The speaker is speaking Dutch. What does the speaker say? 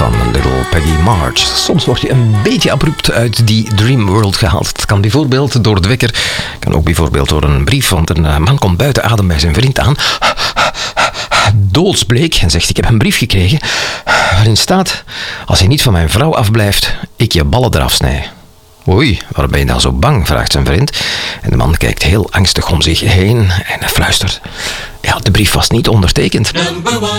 van Little Peggy March. Soms word je een beetje abrupt uit die dreamworld gehaald. Het kan bijvoorbeeld door de wekker, kan ook bijvoorbeeld door een brief, want een man komt buiten adem bij zijn vriend aan, doodsbleek, en zegt: ik heb een brief gekregen waarin staat: als je niet van mijn vrouw afblijft, ik je ballen eraf snij. Oei, waarom ben je dan zo bang? Vraagt zijn vriend. En de man kijkt heel angstig om zich heen en fluistert: ja, de brief was niet ondertekend.